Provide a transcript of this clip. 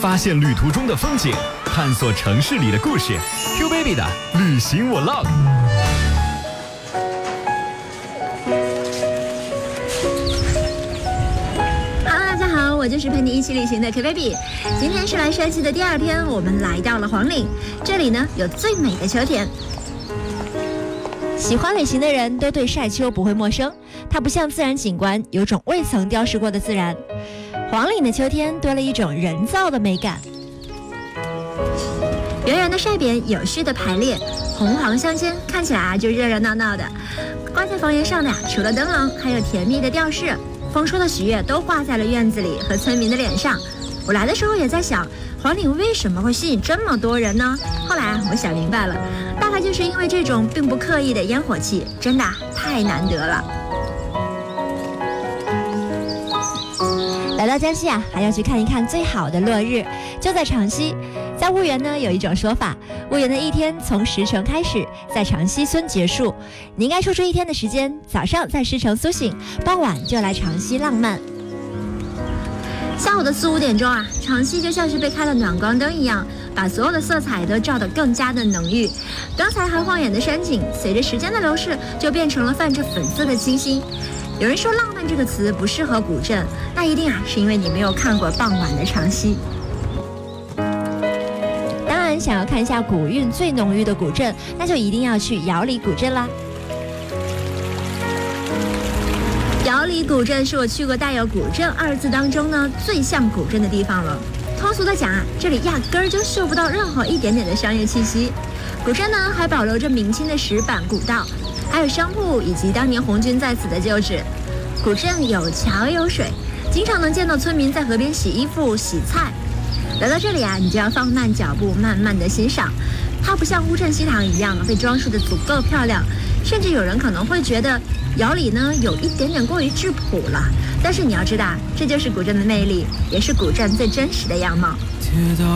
发现旅途中的风景，探索城市里的故事。Q Baby 的旅行我 log。 我就是陪你一起旅行的 Q Baby。今天是来山西的第2天，我们来到了黄岭，这里呢有最美的秋田。喜欢旅行的人都对晒秋不会陌生，它不像自然景观，有种未曾雕饰过的自然。黄岭的秋天多了一种人造的美感，圆圆的晒匾有序的排列，红黄相间，看起来就热热闹闹的。挂在房檐上的除了灯笼，还有甜蜜的吊饰。丰收的喜悦都挂在了院子里和村民的脸上。我来的时候也在想，黄岭为什么会吸引这么多人呢？后来我想明白了，大概就是因为这种并不刻意的烟火气，真的太难得了。来到江西还要去看一看最好的落日，就在长溪。在婺源呢，有一种说法，婺源的一天从石城开始，在长溪村结束。你应该抽出一天的时间，早上在石城苏醒，傍晚就来长溪浪漫。下午的4、5点钟长溪就像是被开了暖光灯一样，把所有的色彩都照得更加的浓郁。刚才还晃眼的山景，随着时间的流逝，就变成了泛着粉色的清新。有人说浪漫这个词不适合古镇，那一定是因为你没有看过傍晚的长溪。想要看一下古韵最浓郁的古镇，那就一定要去瑶里古镇啦。瑶里古镇是我去过带有古镇2字当中呢最像古镇的地方了。通俗的讲这里压根儿就嗅不到任何一点点的商业气息。古镇呢还保留着明清的石板古道，还有商铺以及当年红军在此的旧址。古镇有桥有水，经常能见到村民在河边洗衣服洗菜。来到这里你就要放慢脚步，慢慢的欣赏。它不像乌镇西塘一样被装饰的足够漂亮，甚至有人可能会觉得瑶里呢有一点点过于质朴了。但是你要知道，这就是古镇的魅力，也是古镇最真实的样貌。 铁道